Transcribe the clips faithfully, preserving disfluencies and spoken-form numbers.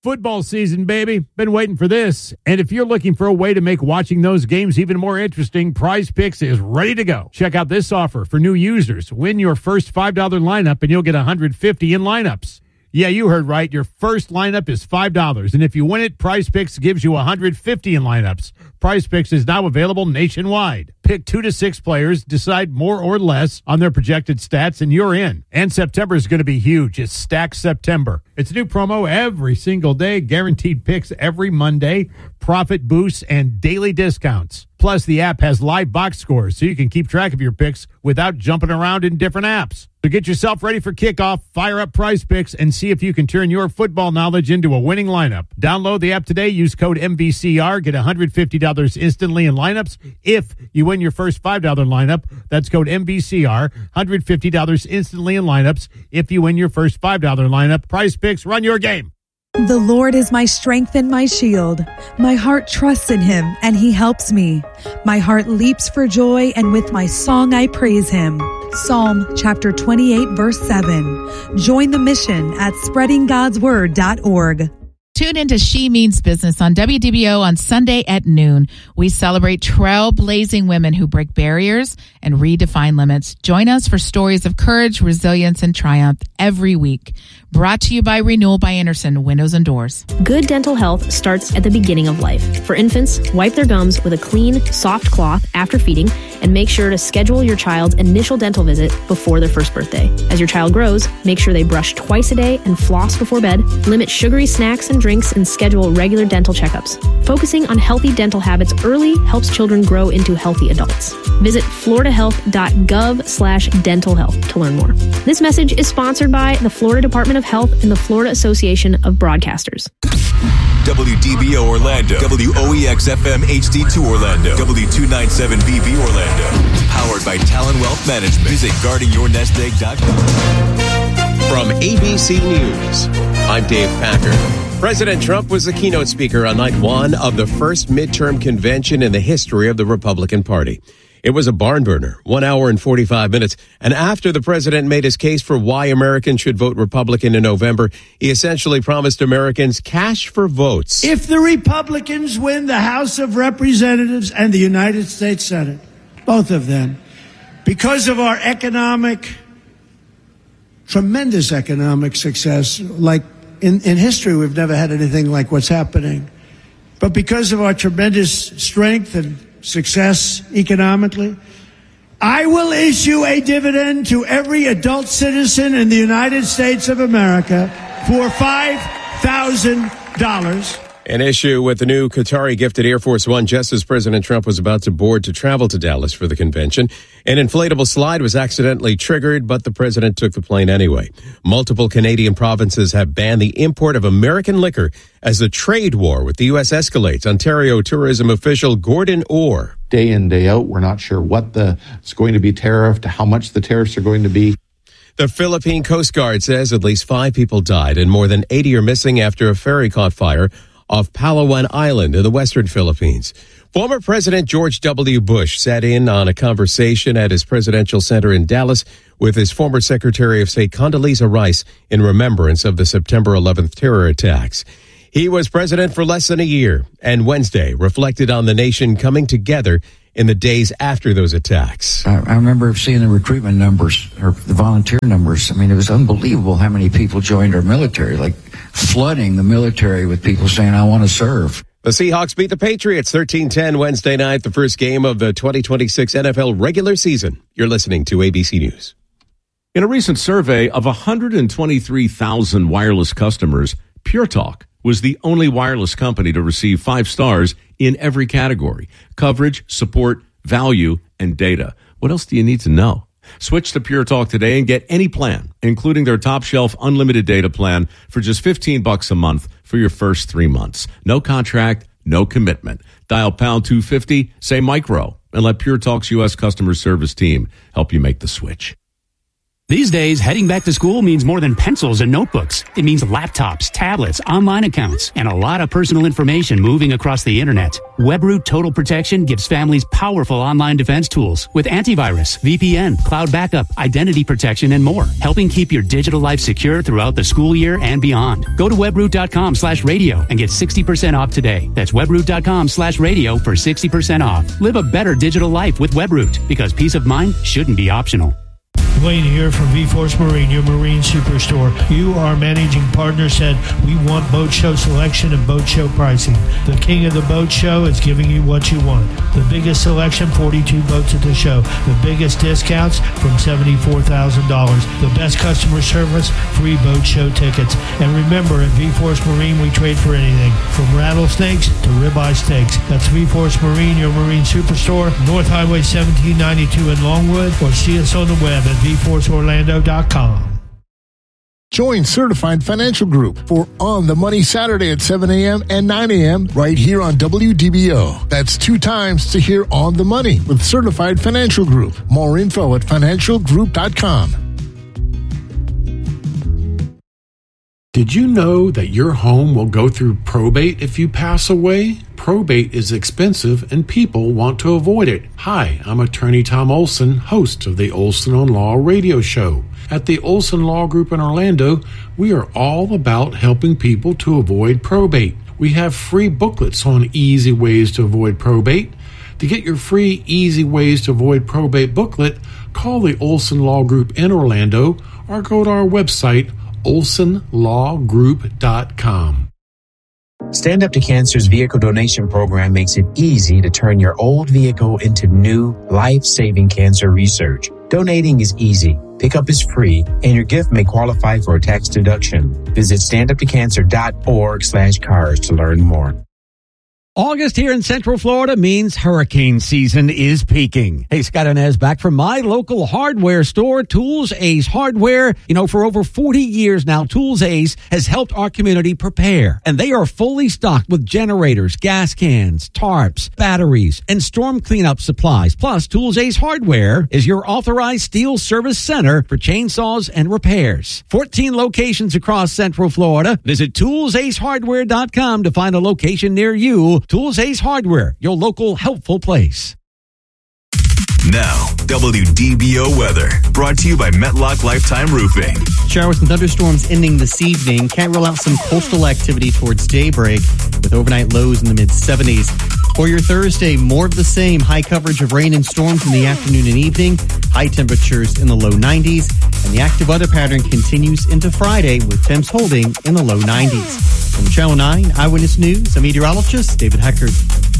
Football season, baby. Been waiting for this. And if you're looking for a way to make watching those games even more interesting, Prize Picks is ready to go. Check out this offer for new users. Win your first five dollars lineup and you'll get one hundred fifty in lineups. Yeah, you heard right. Your first lineup is five dollars. And if you win it, Prize Picks gives you one hundred fifty in lineups. Prize Picks is now available nationwide. Pick two to six players, decide more or less on their projected stats, and you're in. And September is going to be huge. It's Stack September. It's a new promo every single day, guaranteed picks every Monday, profit boosts, and daily discounts. Plus, the app has live box scores, so you can keep track of your picks without jumping around in different apps. So get yourself ready for kickoff, fire up Prize Picks, and see if you can turn your football knowledge into a winning lineup. Download the app today, use code M V C R, get one hundred fifty dollars instantly in lineups. If you win your first five dollars lineup, that's code M V C R, one hundred fifty dollars instantly in lineups. If you win your first five dollars lineup, Prize Picks, run your game. The Lord is my strength and my shield. My heart trusts in him, and he helps me. My heart leaps for joy, and with my song I praise him. Psalm chapter twenty-eight, verse seven. Join the mission at spreading god's word dot org. Tune into She Means Business on W D B O on Sunday at noon. We celebrate trailblazing women who break barriers and redefine limits. Join us for stories of courage, resilience, and triumph every week. Brought to you by Renewal by Andersen Windows and Doors. Good dental health starts at the beginning of life. For infants, wipe their gums with a clean, soft cloth after feeding, and make sure to schedule your child's initial dental visit before their first birthday. As your child grows, make sure they brush twice a day and floss before bed, limit sugary snacks and drinks, and schedule regular dental checkups. Focusing on healthy dental habits early helps children grow into healthy adults. Visit floridahealth.gov slash dental health to learn more. This message is sponsored by the Florida Department of Health and the Florida Association of Broadcasters. W D B O Orlando, W O E X F M H D two Orlando, W two ninety-seven V V Orlando. Powered by Talon Wealth Management. Visit guarding your nest egg dot com. From A B C News, I'm Dave Packer. President Trump was the keynote speaker on night one of the first midterm convention in the history of the Republican Party. It was a barn burner, one hour and forty-five minutes. And after the president made his case for why Americans should vote Republican in November, he essentially promised Americans cash for votes. If the Republicans win the House of Representatives and the United States Senate, both of them, because of our economic, tremendous economic success, like in, in history, we've never had anything like what's happening. But because of our tremendous strength and success economically, I will issue a dividend to every adult citizen in the United States of America for five thousand dollars. An issue with the new Qatari gifted Air Force One just as President Trump was about to board to travel to Dallas for the convention. An inflatable slide was accidentally triggered, but the president took the plane anyway. Multiple Canadian provinces have banned the import of American liquor as the trade war with the U S escalates. Ontario tourism official Gordon Orr. Day in, day out, we're not sure what the it's going to be tariffed, how much the tariffs are going to be. The Philippine Coast Guard says at least five people died and more than eighty are missing after a ferry caught fire off Palawan Island in the western Philippines. Former President George W. Bush sat in on a conversation at his presidential center in Dallas with his former Secretary of State Condoleezza Rice in remembrance of the September eleventh terror attacks. He was president for less than a year, and Wednesday reflected on the nation coming together in the days after those attacks. I, I remember seeing the recruitment numbers, or the volunteer numbers. I mean, it was unbelievable how many people joined our military, like flooding the military with people saying, I want to serve. The Seahawks beat the Patriots thirteen ten Wednesday night, the first game of the twenty twenty-six N F L regular season. You're listening to A B C News. In a recent survey of one hundred twenty-three thousand wireless customers, Pure Talk was the only wireless company to receive five stars in every category: coverage, support, value, and data. What else do you need to know? Switch to Pure Talk today and get any plan, including their top shelf unlimited data plan for just fifteen bucks a month for your first three months. No contract, no commitment. Dial pound two fifty, say micro, and let Pure Talk's U S customer service team help you make the switch. These days, heading back to school means more than pencils and notebooks. It means laptops, tablets, online accounts, and a lot of personal information moving across the internet. WebRoot Total Protection gives families powerful online defense tools with antivirus, V P N, cloud backup, identity protection, and more, helping keep your digital life secure throughout the school year and beyond. Go to webroot.com slash radio and get sixty percent off today. That's webroot.com slash radio for sixty percent off. Live a better digital life with WebRoot, because peace of mind shouldn't be optional. Wayne here from V-Force Marine, your marine superstore. You, our managing partner, said we want boat show selection and boat show pricing. The king of the boat show is giving you what you want. The biggest selection, forty-two boats at the show. The biggest discounts from seventy-four thousand dollars. The best customer service, free boat show tickets. And remember, at V-Force Marine, we trade for anything, from rattlesnakes to ribeye steaks. That's V-Force Marine, your marine superstore, North Highway seventeen ninety-two in Longwood, or see us on the web at v force orlando dot com. Join Certified Financial Group for On the Money Saturday at seven a.m. and nine a.m. right here on W D B O. That's two times to hear On the Money with Certified Financial Group. More info at financial group dot com. Did you know that your home will go through probate if you pass away? Probate is expensive and people want to avoid it. Hi, I'm attorney Tom Olson, host of the Olson on Law radio show. At the Olson Law Group in Orlando, we are all about helping people to avoid probate. We have free booklets on easy ways to avoid probate. To get your free Easy Ways to Avoid Probate booklet, call the Olson Law Group in Orlando or go to our website, olson law group dot com. Stand Up to Cancer's vehicle donation program makes it easy to turn your old vehicle into new, life-saving cancer research. Donating is easy, pickup is free, and your gift may qualify for a tax deduction. Visit stand up to cancer dot org slash cars to learn more. August here in Central Florida means hurricane season is peaking. Hey, Scott Inez back from my local hardware store, Tools Ace Hardware. You know, for over forty years now, Tools Ace has helped our community prepare. And they are fully stocked with generators, gas cans, tarps, batteries, and storm cleanup supplies. Plus, Tools Ace Hardware is your authorized steel service center for chainsaws and repairs. fourteen locations across Central Florida. Visit tools ace hardware dot com to find a location near you. Tools Ace Hardware, your local helpful place. Now, W D B O weather, brought to you by Metlock Lifetime Roofing. Showers and thunderstorms ending this evening. Can't rule out some coastal activity towards daybreak with overnight lows in the mid seventies. For your Thursday, more of the same. High coverage of rain and storms in the afternoon and evening. High temperatures in the low nineties. And the active weather pattern continues into Friday with temps holding in the low nineties. From Channel nine Eyewitness News, I'm meteorologist David Heckard.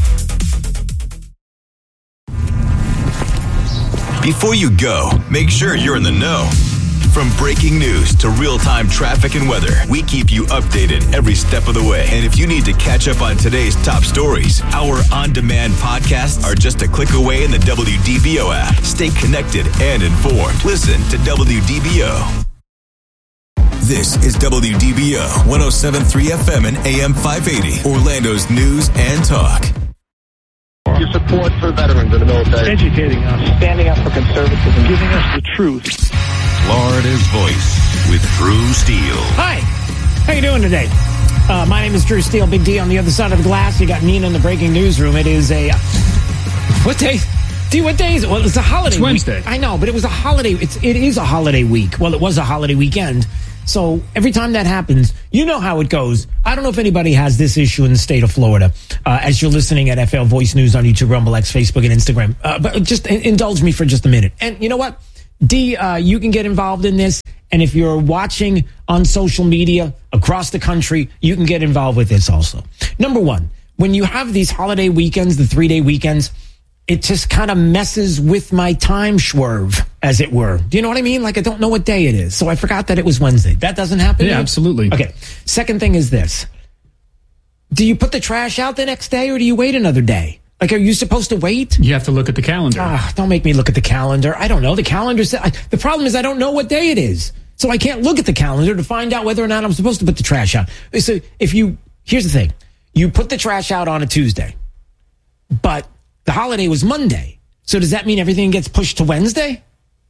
Before you go, make sure you're in the know. From breaking news to real-time traffic and weather, we keep you updated every step of the way. And if you need to catch up on today's top stories, our on-demand podcasts are just a click away in the W D B O app. Stay connected and informed. Listen to W D B O. This is W D B O one oh seven point three F M and A M five eighty, Orlando's news and talk. Your support for veterans in the military. Educating us. Standing up for conservatism. Giving us the truth. Florida's Voice with Drew Steele. Hi. How you doing today? Uh, my name is Drew Steele. Big D on the other side of the glass. You got Nina in the breaking newsroom. It is a... What day? D, what day is it? Well, it's a holiday It's Wednesday. week. I know, but it was a holiday. It's, it is a holiday week. Well, it was a holiday weekend. So every time that happens, you know how it goes. I don't know if anybody has this issue in the state of Florida uh, as you're listening at F L Voice News on YouTube, Rumble X, Facebook, and Instagram. Uh, but just indulge me for just a minute. And you know what? D, uh, you can get involved in this. And if you're watching on social media across the country, you can get involved with this also. Number one, when you have these holiday weekends, the three-day weekends, it just kind of messes with my time swerve, as it were. Do you know what I mean? Like, I don't know what day it is. So I forgot that it was Wednesday. That doesn't happen? Yeah, yet? absolutely. Okay. Second thing is this. Do you put the trash out the next day or do you wait another day? Like, are you supposed to wait? You have to look at the calendar. Ah, don't make me look at the calendar. I don't know. The calendar says, I, the problem is I don't know what day it is. So I can't look at the calendar to find out whether or not I'm supposed to put the trash out. So if you, here's the thing. You put the trash out on a Tuesday, but the holiday was Monday. So does that mean everything gets pushed to Wednesday?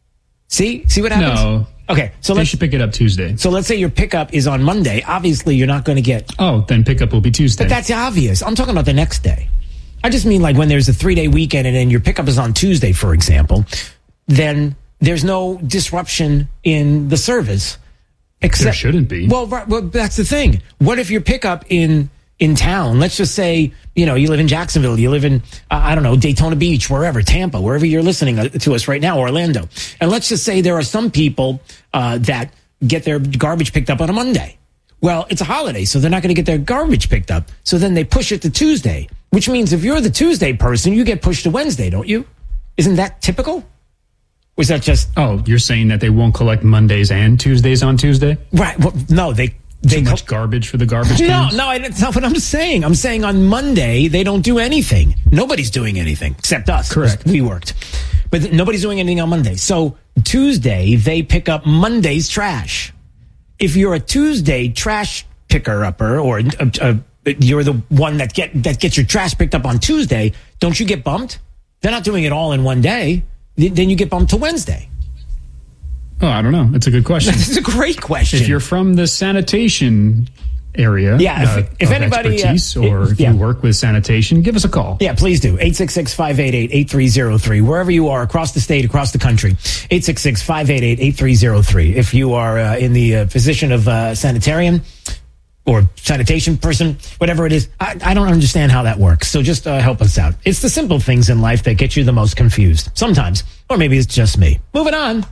See? See what happens? No. Okay, so they let's should pick it up Tuesday. So let's say your pickup is on Monday. Obviously, you're not going to get. Oh, then pickup will be Tuesday. But that's obvious. I'm talking about the next day. I just mean like when there's a three day weekend and then your pickup is on Tuesday, for example, then there's no disruption in the service. Except, there shouldn't be. Well, right, well, that's the thing. What if your pickup in in town, let's just say, you know, you live in Jacksonville, you live in, uh, I don't know, Daytona Beach, wherever, Tampa, wherever you're listening to us right now, Orlando. And let's just say there are some people uh, that get their garbage picked up on a Monday. Well, it's a holiday, so they're not going to get their garbage picked up. So then they push it to Tuesday, which means if you're the Tuesday person, you get pushed to Wednesday, don't you? Isn't that typical? Or is that just... Oh, you're saying that they won't collect Mondays and Tuesdays on Tuesday? Right. Well, no, they... They Too much garbage for the garbage No, cans? no, that's not what I'm saying. I'm saying on Monday, they don't do anything. Nobody's doing anything except us. Correct. We worked. But th- nobody's doing anything on Monday. So Tuesday, they pick up Monday's trash. If you're a Tuesday trash picker-upper or uh, uh, you're the one that get that gets your trash picked up on Tuesday, don't you get bumped? They're not doing it all in one day. Th- then you get bumped to Wednesday. Oh, I don't know. That's a good question. That's a great question. If you're from the sanitation area, yeah, if, uh, if of anybody expertise, uh, or if, if yeah. you work with sanitation, give us a call. Yeah, please do. eight six six, five eight eight, eight three zero three. Wherever you are, across the state, across the country. eight six six, five eight eight, eight three zero three. If you are uh, in the uh, position of uh, sanitarian or sanitation person, whatever it is, I, I don't understand how that works. So just uh, help us out. It's the simple things in life that get you the most confused. Sometimes. Or maybe it's just me. Moving on.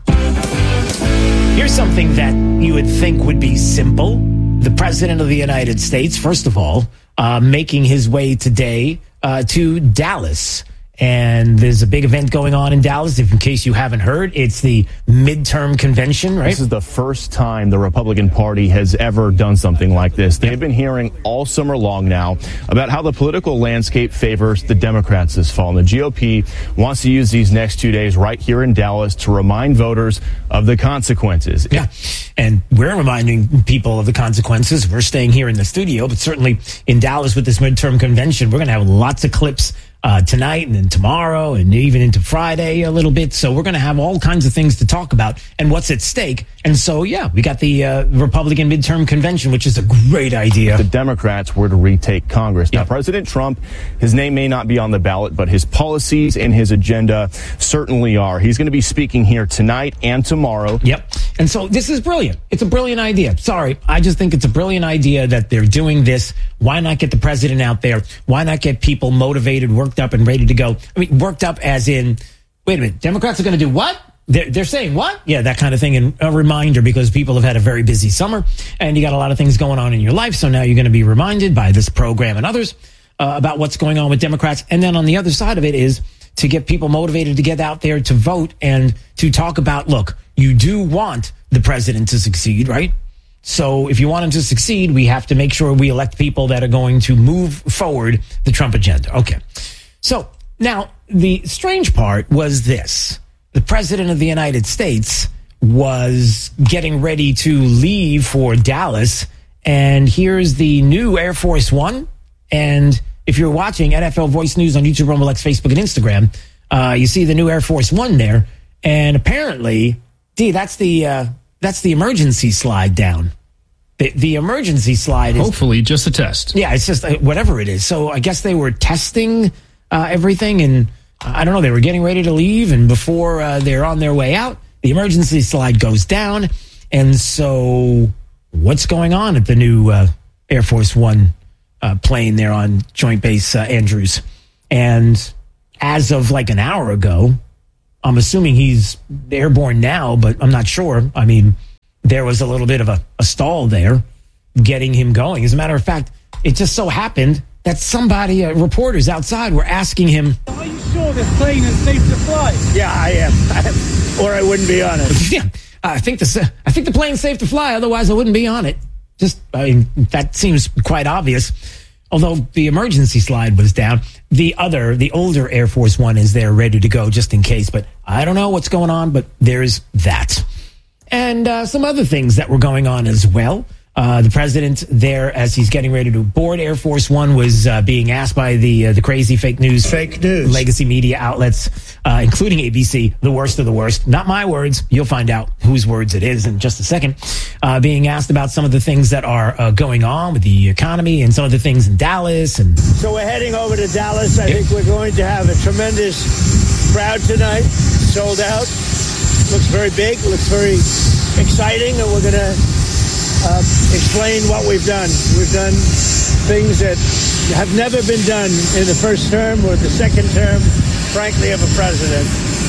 Here's something that you would think would be simple. The President of the United States, first of all, uh, making his way today uh, to Dallas. And there's a big event going on in Dallas. If in case you haven't heard, it's the midterm convention, right? This is the first time the Republican Party has ever done something like this. They've been hearing all summer long now about how the political landscape favors the Democrats this fall. And the G O P wants to use these next two days right here in Dallas to remind voters of the consequences. Yeah. And we're reminding people of the consequences. We're staying here in the studio, but certainly in Dallas with this midterm convention, we're going to have lots of clips Uh, tonight and then tomorrow and even into Friday a little bit. So we're going to have all kinds of things to talk about and what's at stake. And so, yeah, we got the uh, Republican midterm convention, which is a great idea. The Democrats were to retake Congress. Yep. Now, President Trump, his name may not be on the ballot, but his policies and his agenda certainly are. He's going to be speaking here tonight and tomorrow. Yep. And so this is brilliant. It's a brilliant idea. Sorry. I just think it's a brilliant idea that they're doing this. Why not get the president out there? Why not get people motivated, worked up and ready to go? I mean, worked up as in, wait a minute, Democrats are going to do what? They're, they're saying what? Yeah, that kind of thing. And a reminder because people have had a very busy summer and you got a lot of things going on in your life. So now you're going to be reminded by this program and others uh, about what's going on with Democrats. And then on the other side of it is to get people motivated to get out there to vote and to talk about, look, you do want the president to succeed, right? So if you want him to succeed, we have to make sure we elect people that are going to move forward the Trump agenda. Okay. So now the strange part was this. The president of the United States was getting ready to leave for Dallas. And here's the new Air Force One. And if you're watching N F L Voice News on YouTube, Rumble X, Facebook, and Instagram, uh, you see the new Air Force One there. And apparently, D, that's the... Uh, That's the emergency slide down. The, the emergency slide is... Hopefully just a test. Yeah, it's just uh, whatever it is. So I guess they were testing uh, everything, and uh, I don't know, they were getting ready to leave, and before uh, they're on their way out, the emergency slide goes down. And so what's going on at the new uh, Air Force One uh, plane there on Joint Base uh, Andrews? And as of like an hour ago... I'm assuming he's airborne now, but I'm not sure. I mean, there was a little bit of a, a stall there getting him going. As a matter of fact, it just so happened that somebody, uh, reporters outside, were asking him, are you sure this plane is safe to fly? Yeah, I am. Or I wouldn't be on it. Yeah, I think the I think the plane's safe to fly. Otherwise, I wouldn't be on it. Just, I mean, that seems quite obvious. Although the emergency slide was down, the other, the older Air Force One is there ready to go just in case. But I don't know what's going on, but there's that. And uh, some other things that were going on as well. Uh, the president there, as he's getting ready to board Air Force One, was uh, being asked by the uh, the crazy fake news, fake news, legacy media outlets, uh, including A B C, the worst of the worst. Not my words. You'll find out whose words it is in just a second. Uh, being asked about some of the things that are uh, going on with the economy and some of the things in Dallas. And so we're heading over to Dallas. I yeah. think we're going to have a tremendous crowd tonight. Sold out. Looks very big. Looks very exciting, and we're going to Uh, explain what we've done. We've done things that have never been done in the first term or the second term, frankly, of a president.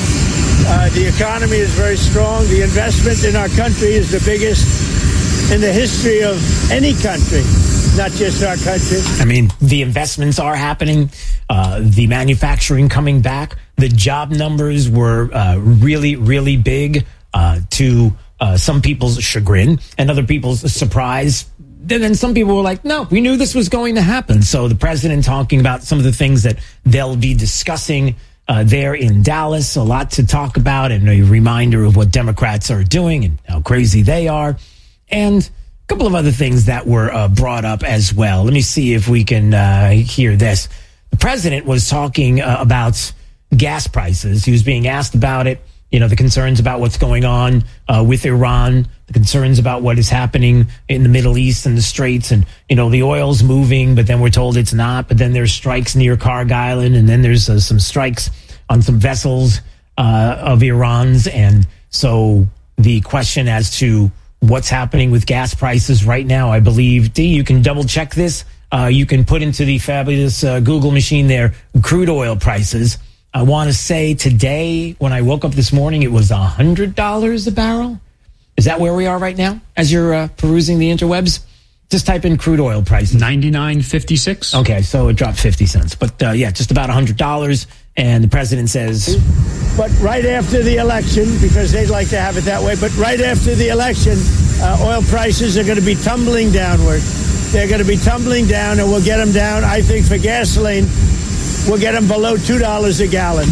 Uh, the economy is very strong. The investment in our country is the biggest in the history of any country, not just our country. I mean, the investments are happening. Uh, the manufacturing coming back. The job numbers were uh, really, really big uh, to Uh, some people's chagrin and other people's surprise. And then some people were like, no, we knew this was going to happen. So the president talking about some of the things that they'll be discussing uh, there in Dallas. A lot to talk about and a reminder of what Democrats are doing and how crazy they are. And a couple of other things that were uh, brought up as well. Let me see if we can uh, hear this. The president was talking uh, about gas prices. He was being asked about it. You know, the concerns about what's going on uh, with Iran, the concerns about what is happening in the Middle East and the Straits. And, you know, the oil's moving, but then we're told it's not. But then there's strikes near Karg Island. And then there's uh, some strikes on some vessels uh, of Iran's. And so the question as to what's happening with gas prices right now, I believe, D, you can double check this. Uh, you can put into the fabulous uh, Google machine there, crude oil prices. I want to say today, when I woke up this morning, it was one hundred dollars a barrel. Is that where we are right now as you're uh, perusing the interwebs? Just type in crude oil prices. ninety-nine fifty-six. Okay, so it dropped fifty cents. But uh, yeah, just about one hundred dollars. And the president says... But right after the election, because they'd like to have it that way, but right after the election, uh, oil prices are going to be tumbling downward. They're going to be tumbling down, and we'll get them down, I think, for gasoline. We'll get them below two dollars a gallon.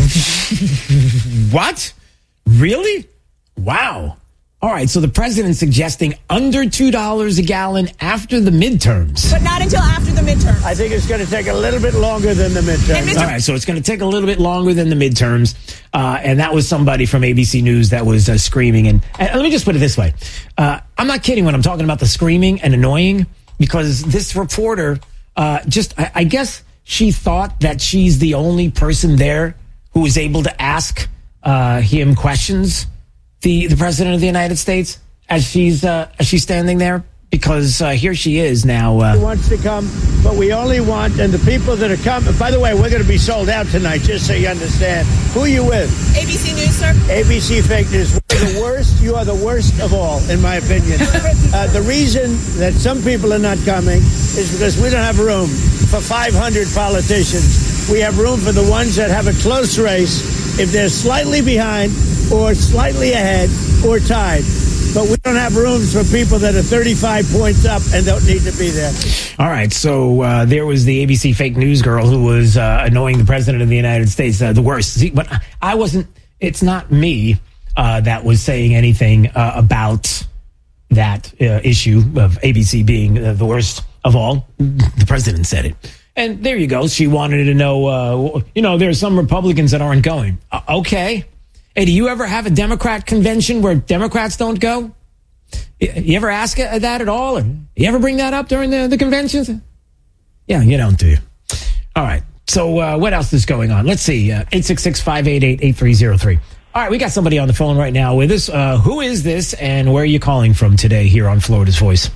What? Really? Wow. All right, so the president's suggesting under two dollars a gallon after the midterms. But not until after the midterms. I think it's going to take a little bit longer than the midterms. All right, so it's going to take a little bit longer than the midterms. Uh, and that was somebody from A B C News that was uh, screaming. And, and let me just put it this way. Uh, I'm not kidding when I'm talking about the screaming and annoying, because this reporter uh, just, I, I guess... she thought that she's the only person there who was able to ask uh, him questions, the, the president of the United States, as she's uh, as she's standing there, because uh, here she is now. Uh, He wants to come, but we only want, and the people that are coming, by the way, we're going to be sold out tonight, just so you understand. Who are you with? A B C News, sir. A B C Fake News. We're the worst. You are the worst of all, in my opinion. Uh, the reason that some people are not coming is because we don't have room for five hundred politicians. We have room for the ones that have a close race, if they're slightly behind or slightly ahead or tied. But we don't have rooms for people that are thirty-five points up and don't need to be there. All right, so uh, there was the A B C fake news girl who was uh, annoying the president of the United States, uh, the worst. See, but I wasn't, it's not me uh, that was saying anything uh, about that uh, issue of A B C being uh, the worst of all. The president said it. And there you go. She wanted to know, uh, you know, there are some Republicans that aren't going. Uh, okay. Hey, do you ever have a Democrat convention where Democrats don't go? You ever ask that at all? Or you ever bring that up during the, the conventions? Yeah, you don't, do you? All right. So uh, what else is going on? Let's see. Uh, eight six six, five eight eight, eight three zero three. All right, we got somebody on the phone right now with us. Uh, who is this and where are you calling from today here on Florida's Voice?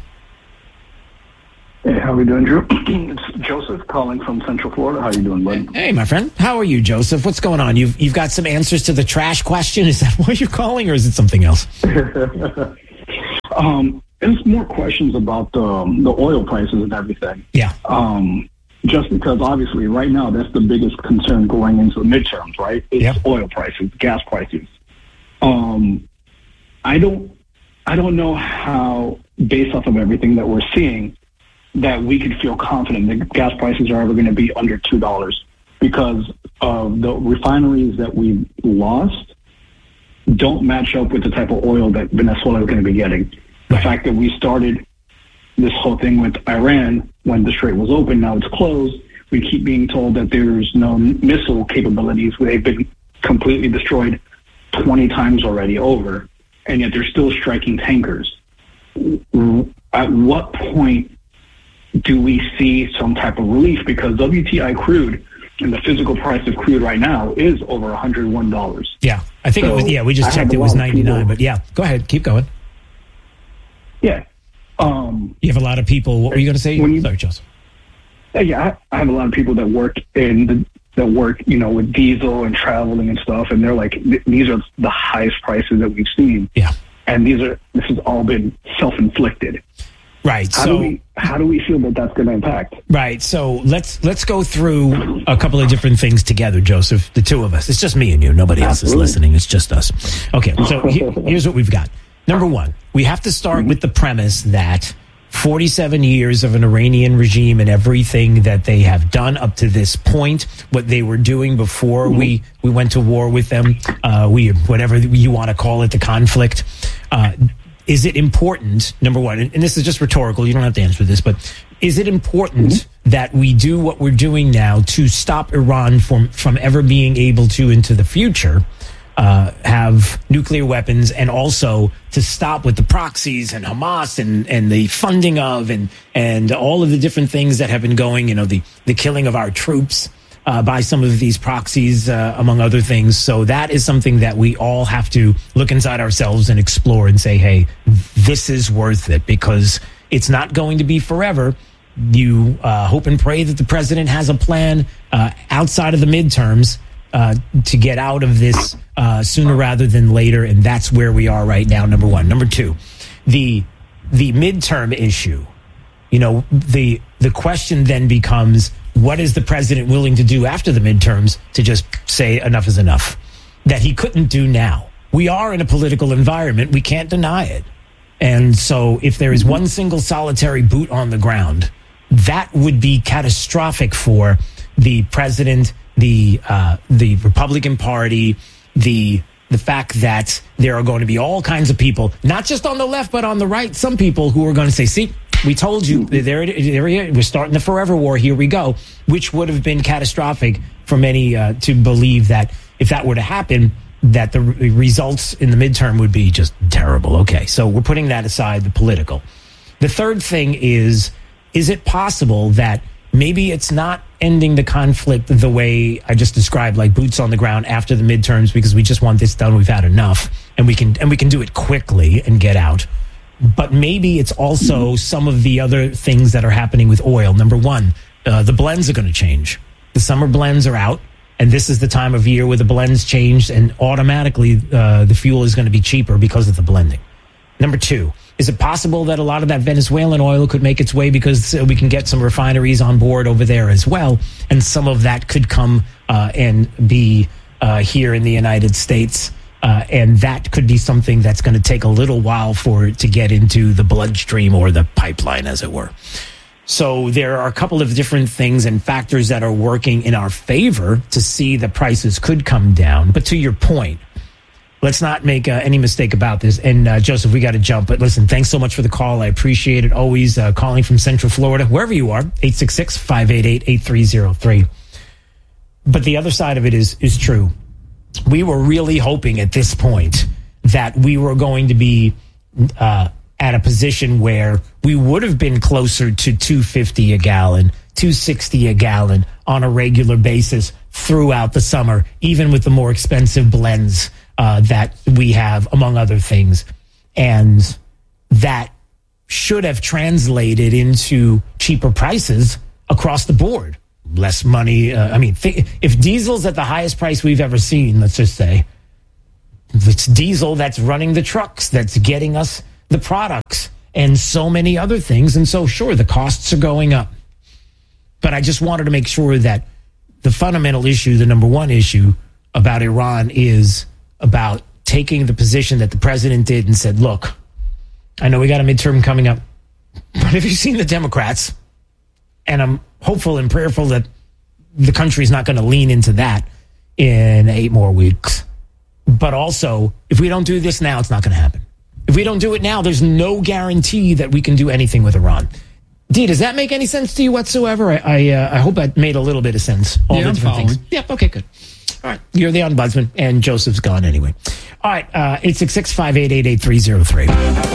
Hey, how are we doing, Drew? It's Joseph calling from Central Florida. How are you doing, bud? Hey, my friend. How are you, Joseph? What's going on? You've you've got some answers to the trash question? Is that why you're calling, or is it something else? um, it's more questions about um, the oil prices and everything. Yeah. Um, just because, obviously, right now, that's the biggest concern going into the midterms, right? It's yep. oil prices, gas prices. Um, I don't, I don't know how, based off of everything that we're seeing, that we could feel confident that gas prices are ever going to be under two dollars, because of the refineries that we've lost don't match up with the type of oil that Venezuela is going to be getting. The right. fact that we started this whole thing with Iran, when the strait was open, now it's closed. We keep being told that there's no missile capabilities. They've been completely destroyed twenty times already over, and yet they're still striking tankers. At what point do we see some type of relief? Because W T I crude and the physical price of crude right now is over one hundred one dollars. Yeah, I think so it was, yeah, we just I checked it was ninety-nine, but yeah, go ahead, keep going. Yeah. Um, you have a lot of people, what were you going to say? When you, Sorry, Joseph. Yeah, I, I have a lot of people that work in the, that work, you know, with diesel and traveling and stuff, and they're like, th- these are the highest prices that we've seen. Yeah. And these are, this has all been self-inflicted. Right. How so do we, how do we feel that that's going to impact? Right. So let's let's go through a couple of different things together, Joseph. The two of us. It's just me and you. Nobody else is listening. It's just us. Okay. So he, here's what we've got. Number one, we have to start with the premise that forty-seven years of an Iranian regime and everything that they have done up to this point, what they were doing before mm-hmm. we, we went to war with them, uh, we whatever you want to call it, the conflict. Uh, is it important, number one, and, and this is just rhetorical, you don't have to answer this, but is it important mm-hmm. that we do what we're doing now to stop Iran from, from ever being able to, into the future, Uh, have nuclear weapons, and also to stop with the proxies and Hamas and, and the funding of and and all of the different things that have been going, you know, the, the killing of our troops uh, by some of these proxies, uh, among other things. So that is something that we all have to look inside ourselves and explore and say, hey, this is worth it, because it's not going to be forever. You uh, hope and pray that the president has a plan uh, outside of the midterms Uh, to get out of this uh, sooner rather than later, and that's where we are right now. Number one. Number two, the the midterm issue. You know, the the question then becomes, what is the president willing to do after the midterms to just say enough is enough? That he couldn't do now. We are in a political environment. We can't deny it. And so if there is one single solitary boot on the ground, that would be catastrophic for the president, the uh, the Republican Party, the the fact that there are going to be all kinds of people, not just on the left, but on the right, some people who are going to say, see, we told you, there, there we're starting the forever war, here we go, which would have been catastrophic for many uh, to believe that if that were to happen, that the re- results in the midterm would be just terrible. Okay, so we're putting that aside, the political. The third thing is, is it possible that maybe it's not ending the conflict the way I just described, like boots on the ground after the midterms, because we just want this done. We've had enough, and we can and we can do it quickly and get out. But maybe it's also some of the other things that are happening with oil. Number one, uh, the blends are going to change. The summer blends are out, and this is the time of year where the blends change, and automatically uh, the fuel is going to be cheaper because of the blending. Number two, is it possible that a lot of that Venezuelan oil could make its way because we can get some refineries on board over there as well, and some of that could come uh, and be uh, here in the United States, uh, and that could be something that's going to take a little while for it to get into the bloodstream or the pipeline, as it were. So there are a couple of different things and factors that are working in our favor to see the prices could come down. But to your point, let's not make uh, any mistake about this. And uh, Joseph, we got to jump. But listen, thanks so much for the call. I appreciate it. Always uh, calling from Central Florida, wherever you are, eight six six, five eight eight, eight three zero three. But the other side of it is is true. We were really hoping at this point that we were going to be uh, at a position where we would have been closer to two fifty a gallon, two sixty a gallon on a regular basis throughout the summer, even with the more expensive blends Uh, that we have, among other things. And that should have translated into cheaper prices across the board. Less money. Uh, I mean, th- if diesel's at the highest price we've ever seen, let's just say, it's diesel that's running the trucks, that's getting us the products, and so many other things. And so, sure, the costs are going up. But I just wanted to make sure that the fundamental issue, the number one issue about Iran is about taking the position that the president did and said, look, I know we got a midterm coming up, but have you seen the Democrats? And I'm hopeful and prayerful that the country's not going to lean into that in eight more weeks. But also, if we don't do this now, it's not going to happen. If If we don't do it now, there's no guarantee that we can do anything with Iran. Dee, does that make any sense to you whatsoever? I I, uh, I hope that made a little bit of sense. All Yeah, the I'm different following. things. Yep, okay, good. All right, you're the ombudsman, and Joseph's gone anyway. All right, uh, eight six six, five eight eight, eight three zero three.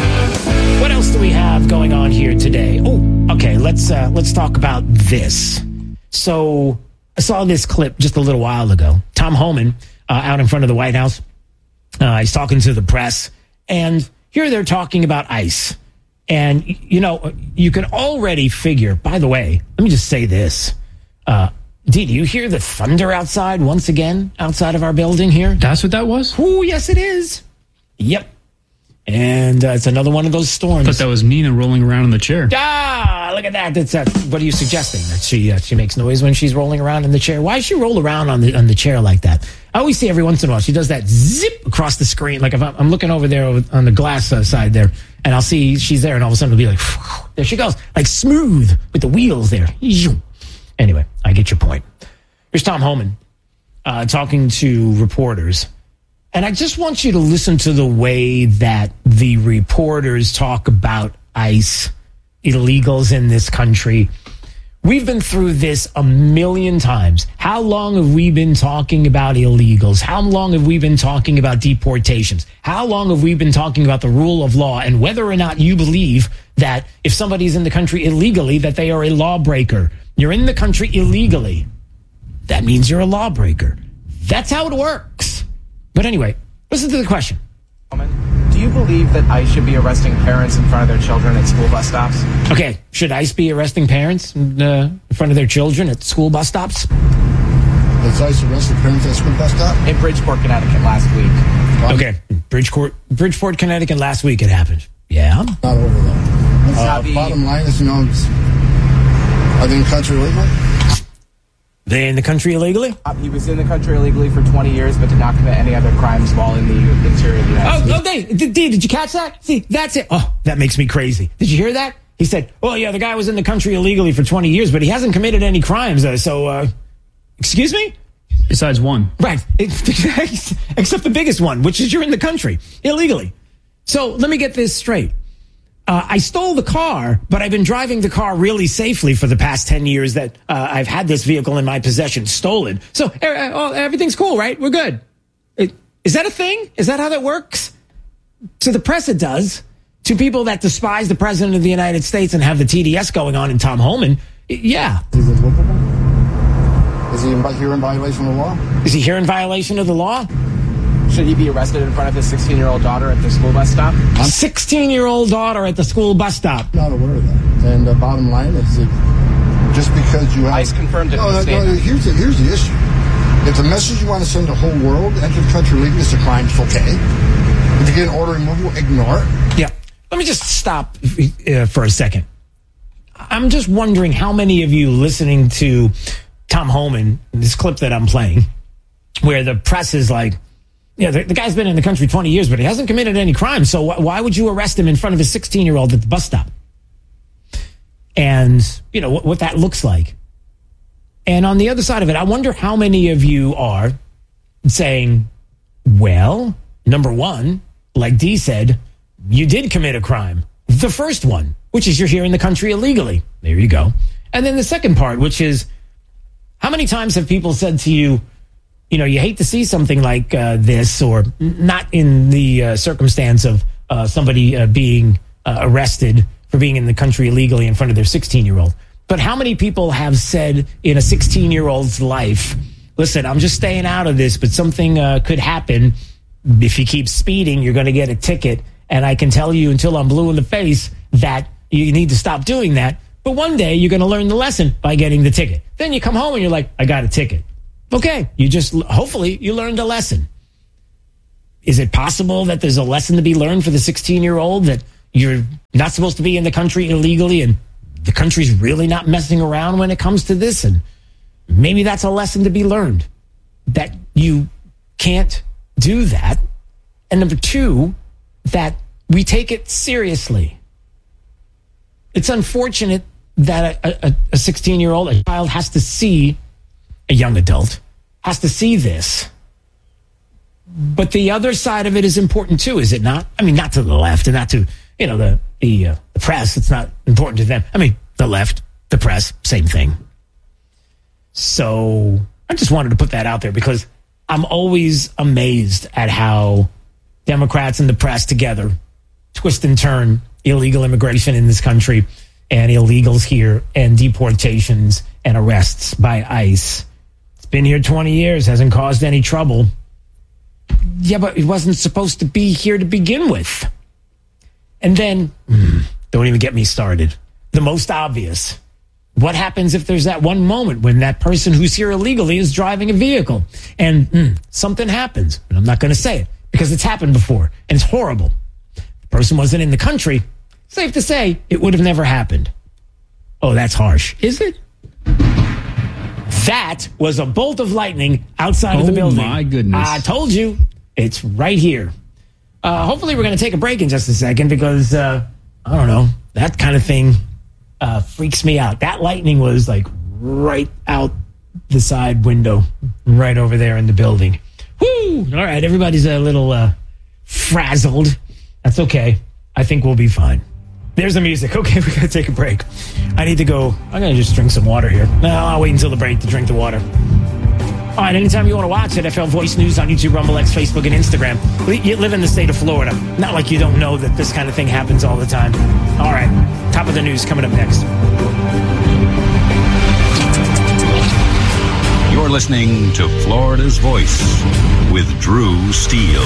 What else do we have going on here today? Oh, okay, let's uh, let's talk about this. So I saw this clip just a little while ago. Tom Homan uh, out in front of the White House. Uh, he's talking to the press, and here they're talking about ICE. And, you know, you can already figure, by the way, let me just say this. Uh, did you hear the thunder outside once again outside of our building here? That's what that was? Oh, yes, it is. Yep. And uh, it's another one of those storms. But that was Nina rolling around in the chair. Ah, look at that. That's uh, what are you suggesting? That she uh, she makes noise when she's rolling around in the chair? Why does she roll around on the on the chair like that? I always see every once in a while she does that zip across the screen. Like if I'm, I'm looking over there on the glass uh, side there, and I'll see she's there, and all of a sudden it'll be like, phew, there she goes, like smooth with the wheels there. Anyway, I get your point. Here's Tom Homan uh, talking to reporters. And I just want you to listen to the way that the reporters talk about ICE, illegals in this country. We've been through this a million times. How long have we been talking about illegals? How long have we been talking about deportations? How long have we been talking about the rule of law and whether or not you believe that if somebody's in the country illegally, that they are a lawbreaker? You're in the country illegally. That means you're a lawbreaker. That's how it works. But anyway, listen to the question. Do you believe that ICE should be arresting parents in front of their children at school bus stops? Okay, should ICE be arresting parents in, uh, in front of their children at school bus stops? Does ICE arrest parents at school bus stop? In Bridgeport, Connecticut last week. Okay, Bridgeport, Bridgeport, Connecticut last week it happened. Yeah? Not over there. Uh, bottom line is, you know, are they in the country illegally? They in the country illegally? Uh, he was in the country illegally for twenty years, but did not commit any other crimes while in the interior of the United Oh, States. oh, Dave, did, did you catch that? See, that's it. Oh, that makes me crazy. Did you hear that? He said, well, yeah, the guy was in the country illegally for twenty years, but he hasn't committed any crimes. Uh, so, uh, excuse me? Besides one. Right. Except the biggest one, which is you're in the country illegally. So let me get this straight. Uh, I stole the car, but I've been driving the car really safely for the past ten years that uh, I've had this vehicle in my possession stolen. So uh, oh, everything's cool, right? We're good. It, is that a thing? Is that how that works? To the press, it does. To people that despise the president of the United States and have the T D S going on in Tom Homan, yeah. Is he in, here in violation of the law? Is he here in violation of the law? Should he be arrested in front of his sixteen-year-old daughter at the school bus stop? sixteen-year-old daughter at the school bus stop. Not aware of that. And the bottom line is that just because you have... ICE confirmed it no, in the no, statement. no, here's the, here's the issue. If the message you want to send the whole world, enter the country legally, it's a crime, it's okay. If you get an order removal, ignore it. Yeah. Let me just stop uh, for a second. I'm just wondering how many of you listening to Tom Homan, this clip that I'm playing, where the press is like, yeah, the, the guy's been in the country twenty years, but he hasn't committed any crime. So wh- why would you arrest him in front of a sixteen-year-old at the bus stop? And, you know, what, what that looks like. And on the other side of it, I wonder how many of you are saying, well, number one, like Dee said, you did commit a crime. The first one, which is you're here in the country illegally. There you go. And then the second part, which is, how many times have people said to you, you know, you hate to see something like uh, this, or not in the uh, circumstance of uh, somebody uh, being uh, arrested for being in the country illegally in front of their sixteen-year-old. But how many people have said in a sixteen-year-old's life, listen, I'm just staying out of this, but something uh, could happen. If you keep speeding, you're going to get a ticket. And I can tell you until I'm blue in the face that you need to stop doing that. But one day you're going to learn the lesson by getting the ticket. Then you come home and you're like, I got a ticket. Okay, you just, hopefully you learned a lesson. Is it possible that there's a lesson to be learned for the sixteen-year-old that you're not supposed to be in the country illegally and the country's really not messing around when it comes to this? And maybe that's a lesson to be learned, that you can't do that. And number two, that we take it seriously. It's unfortunate that a, a, a sixteen-year-old, a child, has to see, a young adult, has to see this. But the other side of it is important too, is it not? I mean, not to the left and not to, you know, the the, uh, the press. It's not important to them. I mean, the left, the press, same thing. So I just wanted to put that out there because I'm always amazed at how Democrats and the press together twist and turn illegal immigration in this country and illegals here and deportations and arrests by ICE. It's been here twenty years, hasn't caused any trouble. Yeah, but it wasn't supposed to be here to begin with. And then, mm, don't even get me started. The most obvious. What happens if there's that one moment when that person who's here illegally is driving a vehicle and mm, something happens? And I'm not going to say it because it's happened before and it's horrible. The person wasn't in the country. Safe to say, it would have never happened. Oh, that's harsh. Is it? That was a bolt of lightning outside oh of the building. Oh, my goodness. I told you. It's right here. Uh, hopefully, we're going to take a break in just a second because, uh, I don't know, that kind of thing uh, freaks me out. That lightning was like right out the side window, right over there in the building. Woo! All right, everybody's a little uh, frazzled. That's okay. I think we'll be fine. There's the music. Okay, we got to take a break. I need to go. I'm going to just drink some water here. No, I'll wait until the break to drink the water. All right, anytime you want to watch N F L Voice News on YouTube, Rumble X, Facebook, and Instagram. You live in the state of Florida. Not like you don't know that this kind of thing happens all the time. All right, top of the news coming up next. You're listening to Florida's Voice with Drew Steele.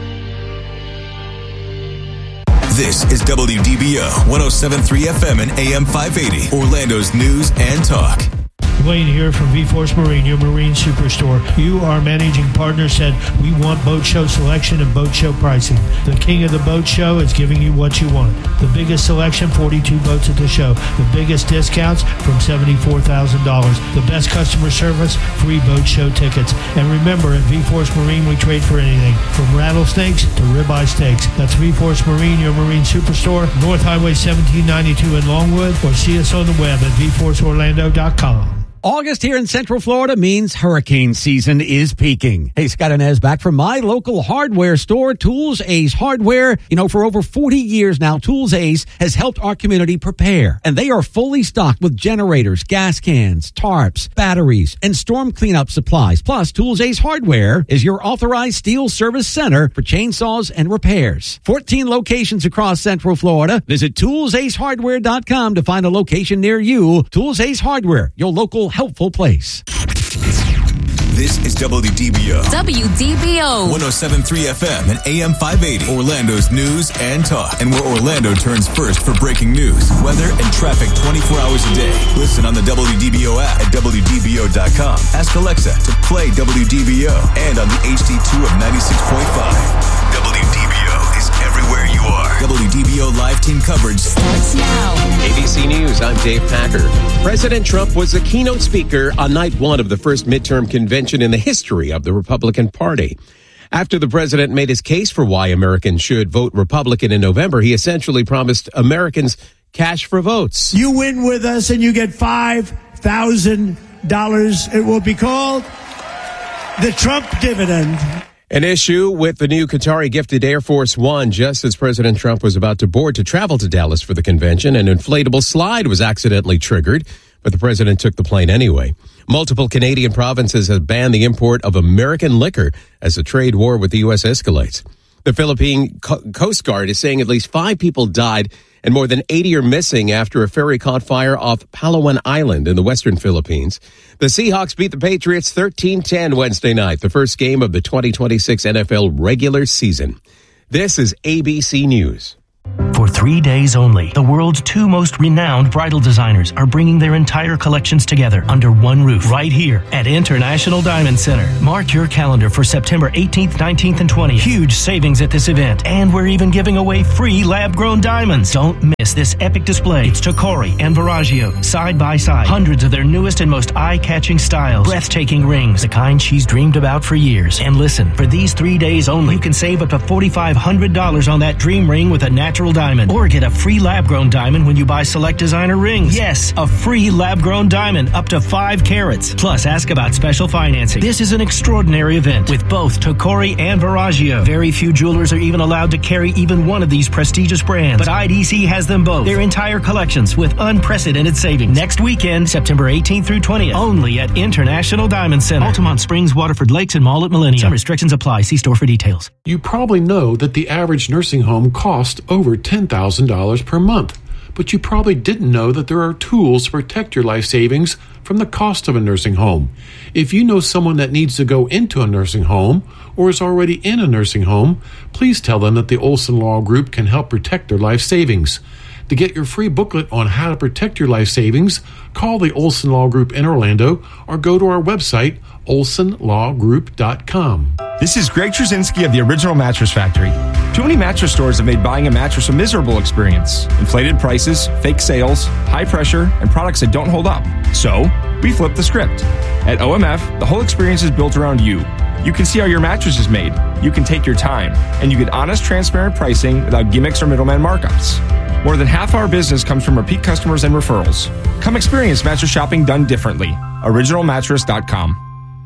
This is W D B O one oh seven point three F M and A M five eighty, Orlando's news and talk. Wayne here from V-Force Marine, your marine superstore. You, our managing partner, said we want boat show selection and boat show pricing. The king of the boat show is giving you what you want. The biggest selection, forty-two boats at the show. The biggest discounts from seventy-four thousand dollars. The best customer service, free boat show tickets. And remember, at V-Force Marine, we trade for anything, from rattlesnakes to ribeye steaks. That's V-Force Marine, your marine superstore, North Highway seventeen ninety-two in Longwood, or see us on the web at v force orlando dot com. August here in Central Florida means hurricane season is peaking. Hey, Scott Inez back from my local hardware store, Tools Ace Hardware. You know, for over forty years now, Tools Ace has helped our community prepare. And they are fully stocked with generators, gas cans, tarps, batteries, and storm cleanup supplies. Plus, Tools Ace Hardware is your authorized steel service center for chainsaws and repairs. fourteen locations across Central Florida. Visit tools ace hardware dot com to find a location near you. Tools Ace Hardware, your local helpful place. This is W D B O. W D B O. one oh seven point three F M and A M five eighty. Orlando's news and talk. And where Orlando turns first for breaking news, weather, and traffic twenty-four hours a day. Listen on the W D B O app at W D B O dot com. Ask Alexa to play W D B O and on the H D two of ninety-six point five. W D B O is everywhere you are. W D B O live team coverage starts now. A B C News, I'm Dave Packer. President Trump was the keynote speaker on night one of the first midterm convention in the history of the Republican Party. After the president made his case for why Americans should vote Republican in November, he essentially promised Americans cash for votes. You win with us and you get five thousand dollars. It will be called the Trump dividend. An issue with the new Qatari gifted Air Force One. Just as President Trump was about to board to travel to Dallas for the convention, an inflatable slide was accidentally triggered, but the president took the plane anyway. Multiple Canadian provinces have banned the import of American liquor as the trade war with the U S escalates. The Philippine Co- Coast Guard is saying at least five people died and more than eighty are missing after a ferry caught fire off Palawan Island in the western Philippines. The Seahawks beat the Patriots thirteen ten Wednesday night, the first game of the twenty twenty-six N F L regular season. This is A B C News. For three days only, the world's two most renowned bridal designers are bringing their entire collections together under one roof right here at International Diamond Center. Mark your calendar for September eighteenth, nineteenth, and twentieth. Huge savings at this event, and we're even giving away free lab-grown diamonds. Don't miss this epic display. It's Tacori and Verragio, side by side. Hundreds of their newest and most eye-catching styles. Breathtaking rings, the kind she's dreamed about for years. And listen, for these three days only, you can save up to four thousand five hundred dollars on that dream ring with a natural natural diamond. Or get a free lab-grown diamond when you buy select designer rings. Yes, a free lab-grown diamond up to five carats. Plus, ask about special financing. This is an extraordinary event with both Tocori and Veragio. Very few jewelers are even allowed to carry even one of these prestigious brands, but I D C has them both. Their entire collections with unprecedented savings. Next weekend, September eighteenth through twentieth, only at International Diamond Center, Altamont Springs, Waterford Lakes, and Mall at Millennium. Some restrictions apply. See store for details. You probably know that the average nursing home costs over ten thousand dollars per month, but you probably didn't know that there are tools to protect your life savings from the cost of a nursing home. If you know someone that needs to go into a nursing home or is already in a nursing home, please tell them that the Olson Law Group can help protect their life savings. To get your free booklet on how to protect your life savings, call the Olson Law Group in Orlando or go to our website, olson law group dot com. This is Greg Trzynski of the Original Mattress Factory. Too many mattress stores have made buying a mattress a miserable experience. Inflated prices, fake sales, high pressure, and products that don't hold up. So, we flipped the script. At O M F, the whole experience is built around you. You can see how your mattress is made. You can take your time. And you get honest, transparent pricing without gimmicks or middleman markups. More than half our business comes from repeat customers and referrals. Come experience mattress shopping done differently. original mattress dot com.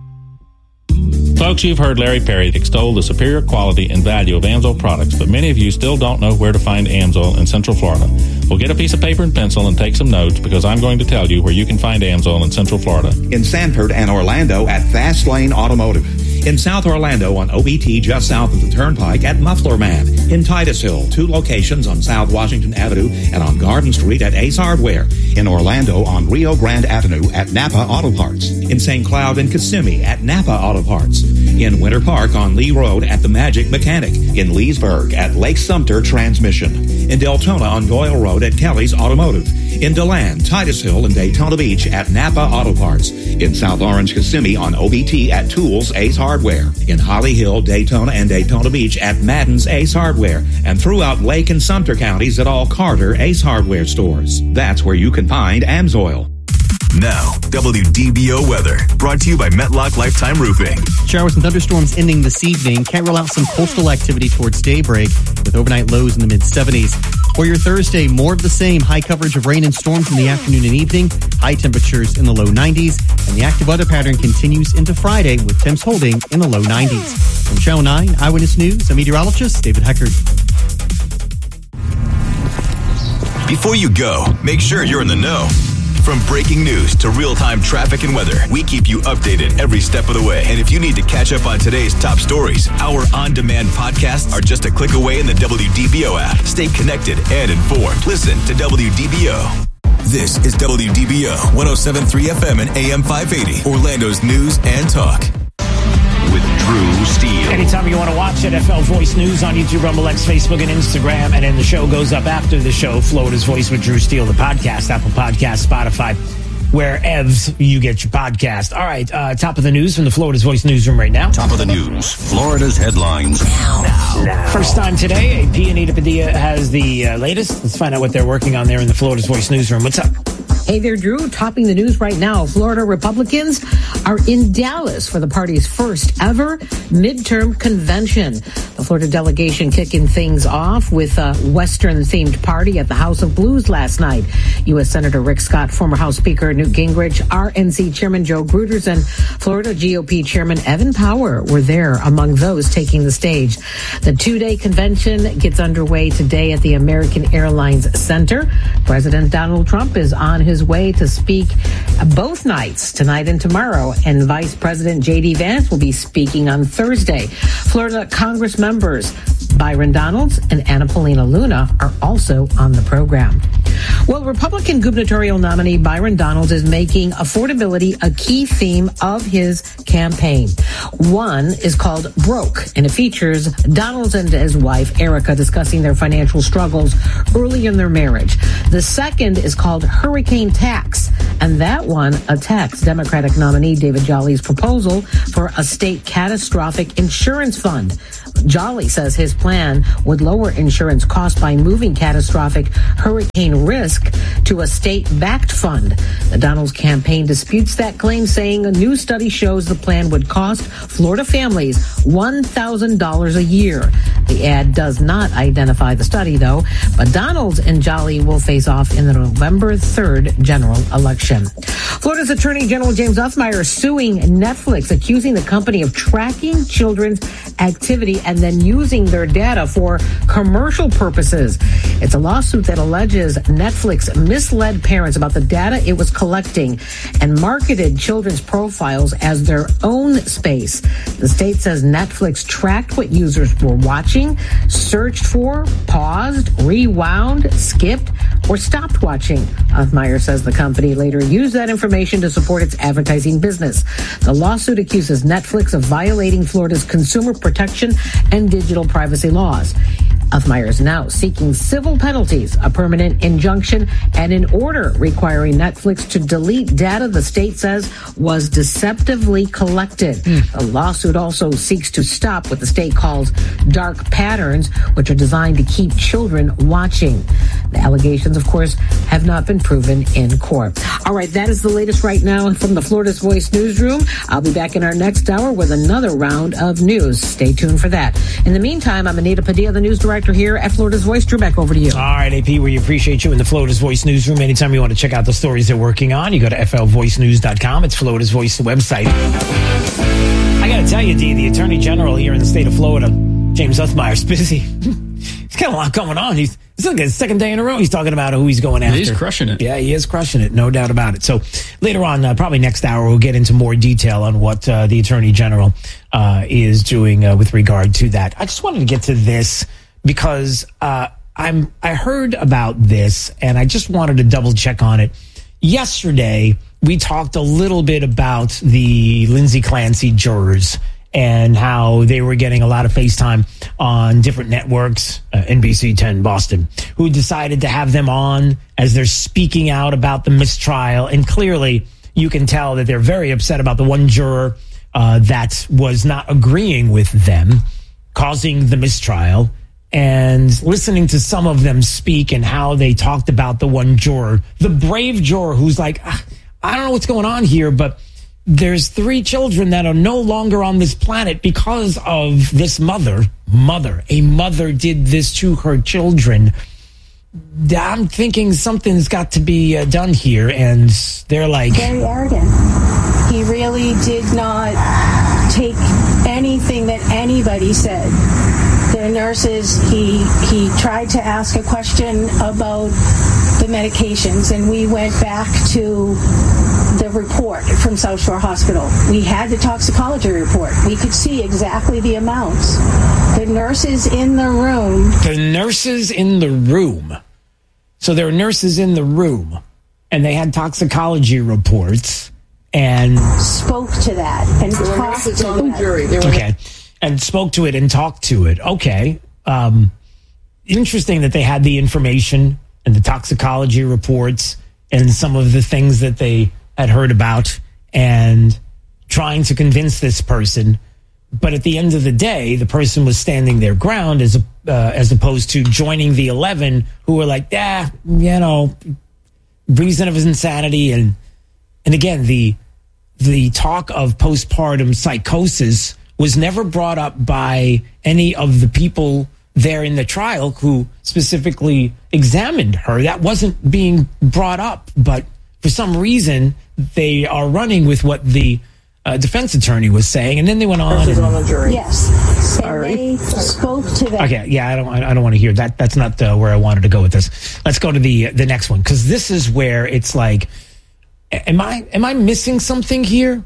Folks, you've heard Larry Perry extol the superior quality and value of Amsoil products, but many of you still don't know where to find Amsoil in Central Florida. Well, get a piece of paper and pencil and take some notes, because I'm going to tell you where you can find Amsoil in Central Florida. In Sanford and Orlando at Fast Lane Automotive. In South Orlando on O B T just south of the Turnpike at Muffler Man. In Titusville, two locations on South Washington Avenue and on Garden Street at Ace Hardware. In Orlando on Rio Grande Avenue at Napa Auto Parts. In Saint Cloud and Kissimmee at Napa Auto Parts. In Winter Park on Lee Road at The Magic Mechanic. In Leesburg at Lake Sumter Transmission. In Deltona on Doyle Road at Kelly's Automotive. In DeLand, Titusville, and Daytona Beach at Napa Auto Parts. In South Orange, Kissimmee on O B T at Tools Ace Hardware. In Holly Hill, Daytona, and Daytona Beach at Madden's Ace Hardware. And throughout Lake and Sumter counties at all Carter Ace Hardware stores. That's where you can find Amsoil. Now, W D B O weather, brought to you by Metlock Lifetime Roofing. Showers and thunderstorms ending this evening. Can't rule out some coastal activity towards daybreak with overnight lows in the mid seventies. For your Thursday, more of the same. High coverage of rain and storms in the afternoon and evening. High temperatures in the low nineties. And the active weather pattern continues into Friday with temps holding in the low nineties. From Channel nine Eyewitness News, I'm meteorologist David Heckard. Before you go, make sure you're in the know. From breaking news to real-time traffic and weather, we keep you updated every step of the way. And if you need to catch up on today's top stories, our on-demand podcasts are just a click away in the W D B O app. Stay connected and informed. Listen to W D B O. This is W D B O one oh seven point three F M and A M five eighty, Orlando's news and talk. With Drew Steele. Anytime you want to watch N F L Voice News on YouTube, Rumble X, Facebook, and Instagram, and then the show goes up after the show, Florida's Voice with Drew Steele, the podcast, Apple Podcast, Spotify, wherevs you get your podcast. All right, uh, top of the news from the Florida's Voice newsroom right now. Top of the news, Florida's headlines now. now. now. First time today, A P Anita Padilla has the uh, latest. Let's find out what they're working on there in the Florida's Voice newsroom. What's up? Hey there, Drew. Topping the news right now, Florida Republicans are in Dallas for the party's first ever midterm convention. The Florida delegation kicking things off with a Western-themed party at the House of Blues last night. U S Senator Rick Scott, former House Speaker Newt Gingrich, R N C Chairman Joe Gruters, and Florida G O P Chairman Evan Power were there among those taking the stage. The two-day convention gets underway today at the American Airlines Center. President Donald Trump is on his way to speak both nights, tonight and tomorrow, and Vice President J D Vance will be speaking on Thursday. Florida Congress members Byron Donalds and Anna Paulina Luna are also on the program. Well, Republican gubernatorial nominee Byron Donalds is making affordability a key theme of his campaign. One is called Broke, and it features Donalds and his wife, Erica, discussing their financial struggles early in their marriage. The second is called Hurricane Tax, and that one attacks Democratic nominee David Jolly's proposal for a state catastrophic insurance fund. Jolly says his plan would lower insurance costs by moving catastrophic hurricane risk to a state-backed fund. The Donalds campaign disputes that claim, saying a new study shows the plan would cost Florida families one thousand dollars a year. The ad does not identify the study, though, but Donald and Jolly will face off in the November third general election. Florida's Attorney General James Othmeyer suing Netflix, accusing the company of tracking children's activity and then using their data for commercial purposes. It's a lawsuit that alleges Netflix misled parents about the data it was collecting and marketed children's profiles as their own space. The state says Netflix tracked what users were watching, searched for, paused, rewound, skipped, or stopped watching. Othmeyer says the company later used that information to support its advertising business. The lawsuit accuses Netflix of violating Florida's consumer protection and digital privacy laws. Othmeyer is now seeking civil penalties, a permanent injunction, and an order requiring Netflix to delete data the state says was deceptively collected. Mm. The lawsuit also seeks to stop what the state calls dark patterns, which are designed to keep children watching. The allegations, of course, have not been proven in court. All right, that is the latest right now from the Florida's Voice newsroom. I'll be back in our next hour with another round of news. Stay tuned for that. In the meantime, I'm Anita Padilla, the news director here at Florida's Voice. Drew, back over to you. All right, A P, we appreciate you in the Florida's Voice newsroom. Anytime you want to check out the stories they're working on, you go to F L voice news dot com. It's Florida's Voice website. I got to tell you, D, the Attorney General here in the state of Florida, James Othmeyer's busy. He's got a lot going on. He's It's like his second day in a row he's talking about who he's going after. He's crushing it. Yeah, he is crushing it. No doubt about it. So later on, uh, probably next hour, we'll get into more detail on what uh, the Attorney General uh, is doing uh, with regard to that. I just wanted to get to this because uh, I'm I heard about this and I just wanted to double check on it. Yesterday, we talked a little bit about the Lindsay Clancy jurors and how they were getting a lot of FaceTime on different networks, uh, N B C ten Boston, who decided to have them on as they're speaking out about the mistrial. And clearly, you can tell that they're very upset about the one juror uh, that was not agreeing with them, causing the mistrial. And listening to some of them speak and how they talked about the one juror, the brave juror who's like, ah, I don't know what's going on here, but there's three children that are no longer on this planet because of this mother. Mother. A mother did this to her children. I'm thinking something's got to be uh, done here. And they're like... very arrogant. He really did not take anything that anybody said. The nurses, he he tried to ask a question about the medications, and we went back to the report from South Shore Hospital. We had the toxicology report. We could see exactly the amounts. The nurses in the room. The nurses in the room. So there were nurses in the room, and they had toxicology reports, and spoke to that and talked to the jury. Okay. And spoke to it and talked to it. Okay. Um, interesting that they had the information and the toxicology reports and some of the things that they had heard about and trying to convince this person. But at the end of the day, the person was standing their ground as, a, uh, as opposed to joining the eleven who were like, yeah, you know, reason of insanity. And, and again, the, the talk of postpartum psychosis was never brought up by any of the people there in the trial who specifically examined her. That wasn't being brought up, but for some reason, they are running with what the uh, defense attorney was saying, and then they went on. And, on the jury. Yes, sorry. And they spoke to that. Okay, yeah, I don't, I don't want to hear that. That's not uh, where I wanted to go with this. Let's go to the the next one, because this is where it's like, am I am I missing something here?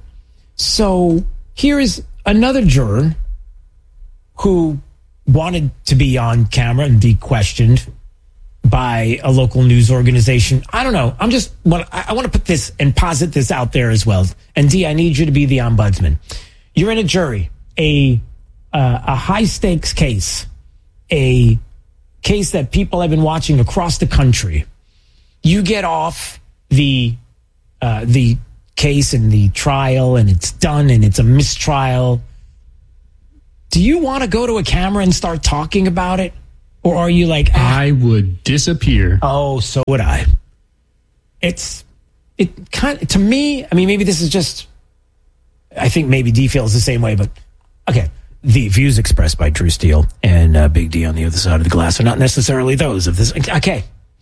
So here is another juror who wanted to be on camera and be questioned by a local news organization. I don't know. I'm just, I want to put this and posit this out there as well. And D, I need you to be the ombudsman. You're in a jury, a uh, a high stakes case, a case that people have been watching across the country. You get off the uh, the case and the trial, and it's done, and it's a mistrial. Do you want to go to a camera and start talking about it? Or are you like, ah. I would disappear. Oh, so would I. It's, it kind of, to me, I mean, maybe this is just, I think maybe D feels the same way, but okay. The views expressed by Drew Steele and uh, Big D on the other side of the glass are not necessarily those of this. Okay.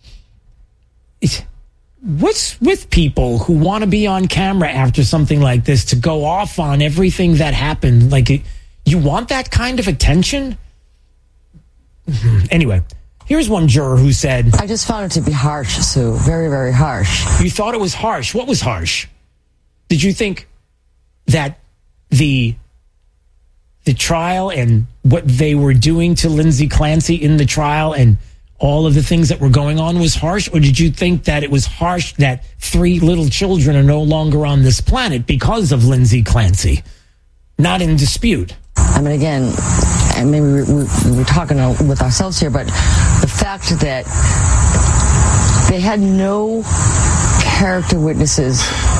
What's with people who want to be on camera after something like this to go off on everything that happened? Like, you want that kind of attention? Anyway, here's one juror who said, I just found it to be harsh, Sue. Very, very harsh. You thought it was harsh. What was harsh? Did you think that the the trial and what they were doing to Lindsay Clancy in the trial and all of the things that were going on was harsh? Or did you think that it was harsh that three little children are no longer on this planet because of Lindsay Clancy? Not in dispute. I mean, again, I mean, we, we, we're talking with ourselves here, but the fact that they had no character witnesses.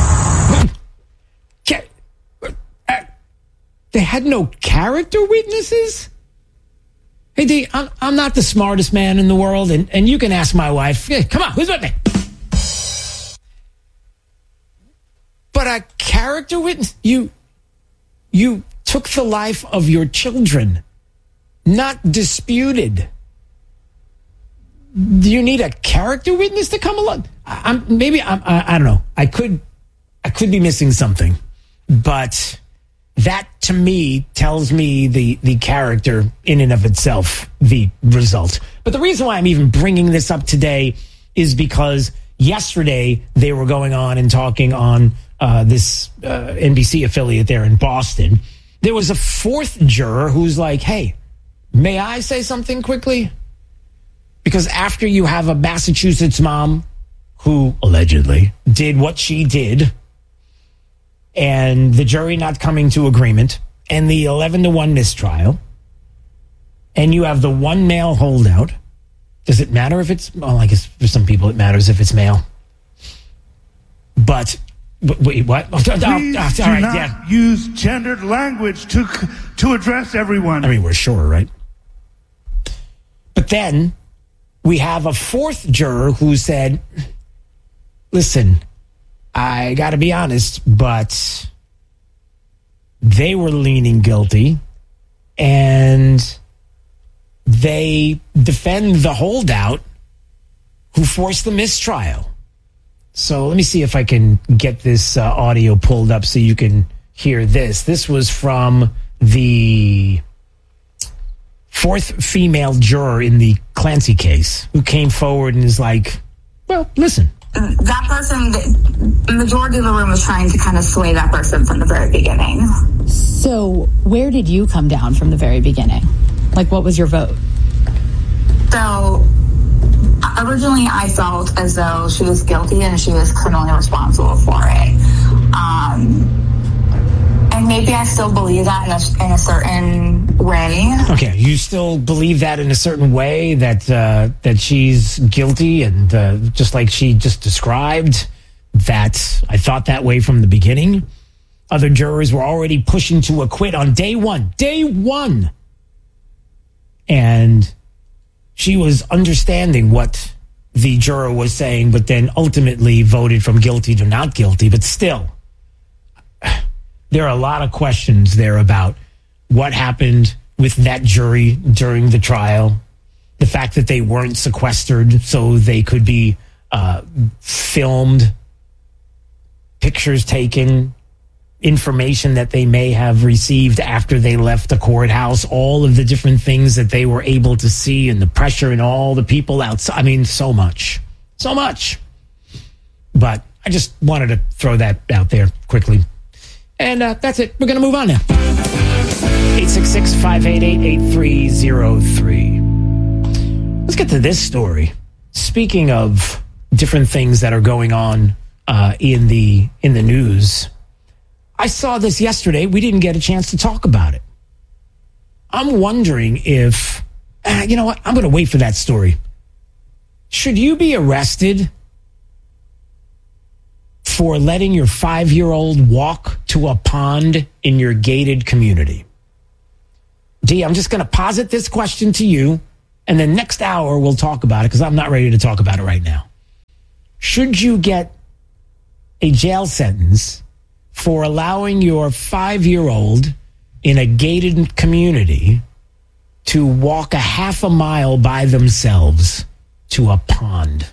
They had no character witnesses? Hey, D, I'm, I'm not the smartest man in the world, and, and you can ask my wife. Hey, come on, who's with me? But a character witness? You, you took the life of your children, not disputed. Do you need a character witness to come along? I, I'm maybe I'm, I, I don't know. I could, I could be missing something, but that to me tells me the the character in and of itself, the result. But the reason why I'm even bringing this up today is because yesterday they were going on and talking on uh, this uh, N B C affiliate there in Boston. There was a fourth juror who's like, hey, may I say something quickly? Because after you have a Massachusetts mom who allegedly did what she did, and the jury not coming to agreement, and the eleven to one mistrial, and you have the one male holdout, does it matter if it's, well, I guess for some people it matters if it's male. But, wait, what? Oh, Please oh, oh, do all right, not yeah. use gendered language to to address everyone. I mean, we're sure, right? But then we have a fourth juror who said, listen, I got to be honest, but they were leaning guilty and they defend the holdout who forced the mistrial. So let me see if I can get this uh, audio pulled up so you can hear this. This was from the fourth female juror in the Clancy case who came forward and is like, well, listen. That person, the majority of the room was trying to kind of sway that person from the very beginning. So where did you come down from the very beginning? Like, what was your vote? So originally I felt as though she was guilty and she was criminally responsible for it. Um, and maybe I still believe that in a, in a certain way. Okay, you still believe that in a certain way, that uh, that she's guilty, and uh, just like she just described, that I thought that way from the beginning. Other jurors were already pushing to acquit on day one. Day one! And she was understanding what the juror was saying, but then ultimately voted from guilty to not guilty. But still, there are a lot of questions there about what happened with that jury during the trial, the fact that they weren't sequestered so they could be uh, filmed, pictures taken, information that they may have received after they left the courthouse, all of the different things that they were able to see, and the pressure and all the people outside. I mean, so much, so much. But I just wanted to throw that out there quickly. And uh, that's it. We're going to move on now. eight six six, five eight eight, eight three zero three. Let's get to this story. Speaking of different things that are going on uh, in the in the news, I saw this yesterday. We didn't get a chance to talk about it. I'm wondering if, uh, you know what? I'm going to wait for that story. Should you be arrested for letting your five-year-old walk to a pond in your gated community? D, I'm just going to posit this question to you, and then next hour we'll talk about it, because I'm not ready to talk about it right now. Should you get a jail sentence for allowing your five-year-old in a gated community to walk a half a mile by themselves to a pond.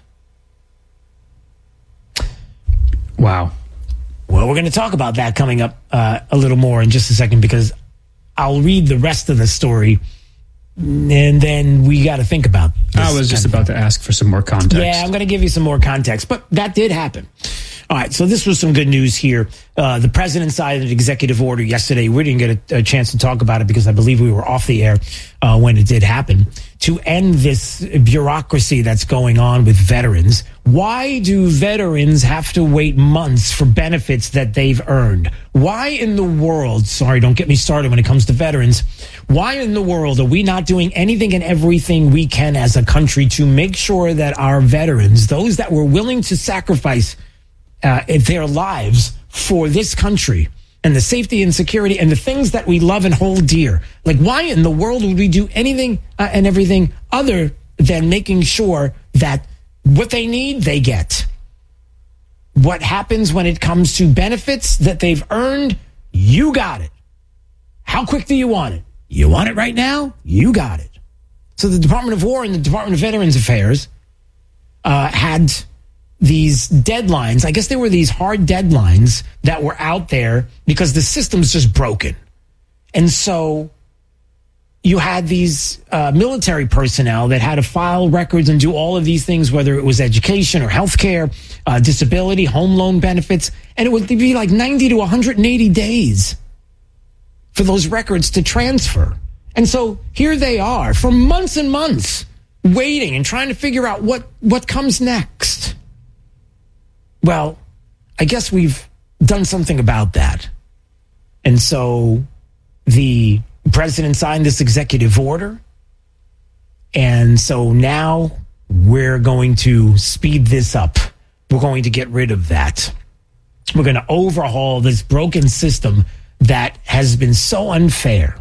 Wow. Well, we're going to talk about that coming up uh, a little more in just a second, because I'll read the rest of the story, and then we got to think about this. I was just about to ask for some more context. Yeah, I'm going to give you some more context, but that did happen. All right, so this was some good news here. Uh, the president signed an executive order yesterday. We didn't get a, a chance to talk about it because I believe we were off the air uh, when it did happen, to end this bureaucracy that's going on with veterans. Why do veterans have to wait months for benefits that they've earned? Why in the world, sorry, don't get me started when it comes to veterans, why in the world are we not doing anything and everything we can as a country to make sure that our veterans, those that were willing to sacrifice Uh, their lives for this country and the safety and security and the things that we love and hold dear? Like, why in the world would we do anything uh, and everything other than making sure that what they need, they get? What happens when it comes to benefits that they've earned? You got it. How quick do you want it? You want it right now? You got it. So the Department of War and the Department of Veterans Affairs uh, had these deadlines. I guess there were these hard deadlines that were out there because the system's just broken. And so you had these uh, military personnel that had to file records and do all of these things, whether it was education or healthcare, uh, disability, home loan benefits. And it would be like ninety to one hundred eighty days for those records to transfer. And so here they are for months and months waiting and trying to figure out what, what comes next. Well, I guess we've done something about that. And so the president signed this executive order. And so now we're going to speed this up. We're going to get rid of that. We're going to overhaul this broken system that has been so unfair.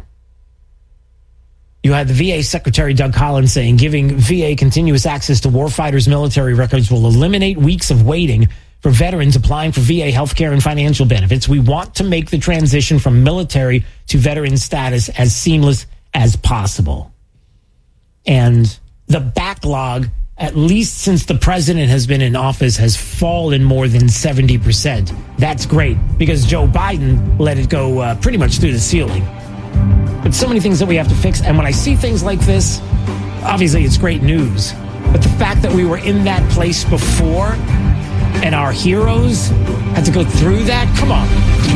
You had the V A Secretary Doug Collins saying giving V A continuous access to warfighters' military records will eliminate weeks of waiting for veterans applying for V A healthcare and financial benefits. We want to make the transition from military to veteran status as seamless as possible. And the backlog, at least since the president has been in office, has fallen more than seventy percent. That's great, because Joe Biden let it go uh, pretty much through the ceiling. But so many things that we have to fix. And when I see things like this, obviously it's great news. But the fact that we were in that place before and our heroes had to go through that, come on.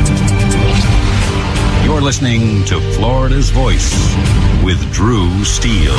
You're listening to Florida's Voice with Drew Steele.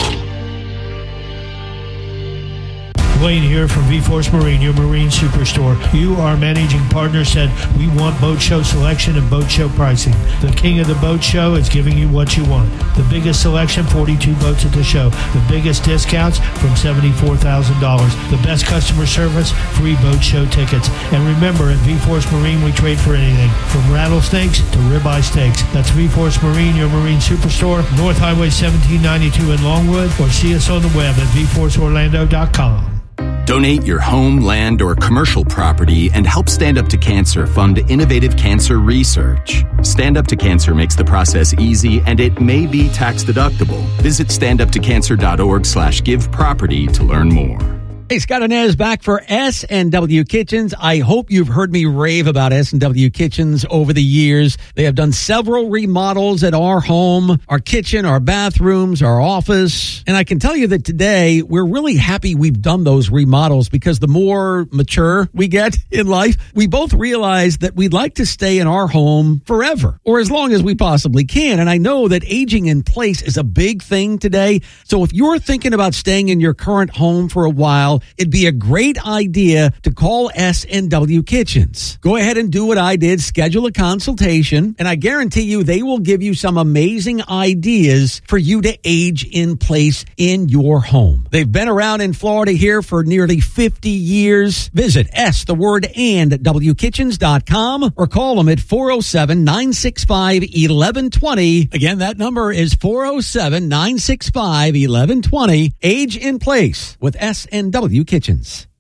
Wayne here from V-Force Marine, your marine superstore. You, our managing partner, said we want boat show selection and boat show pricing. The king of the boat show is giving you what you want. The biggest selection, forty-two boats at the show. The biggest discounts from seventy-four thousand dollars. The best customer service, free boat show tickets. And remember, at V-Force Marine, we trade for anything, from rattlesnakes to ribeye steaks. That's V-Force Marine, your marine superstore, North Highway seventeen ninety-two in Longwood, or see us on the web at v force orlando dot com. Donate your home, land, or commercial property and help Stand Up to Cancer fund innovative cancer research. Stand Up to Cancer makes the process easy, and it may be tax deductible. Visit stand up to cancer dot org slash give property to learn more. Hey, Scott Inez back for S and W Kitchens. I hope you've heard me rave about S and W Kitchens over the years. They have done several remodels at our home, our kitchen, our bathrooms, our office. And I can tell you that today we're really happy we've done those remodels, because the more mature we get in life, we both realize that we'd like to stay in our home forever, or as long as we possibly can. And I know that aging in place is a big thing today. So if you're thinking about staying in your current home for a while, it'd be a great idea to call S and W Kitchens. Go ahead and do what I did. Schedule a consultation, and I guarantee you they will give you some amazing ideas for you to age in place in your home. They've been around in Florida here for nearly fifty years. Visit S, the word, and W Kitchens dot com, or call them at four oh seven, nine six five, one one two oh. Again, that number is four oh seven, nine six five, one one two oh. Age in place with S and W Kitchens.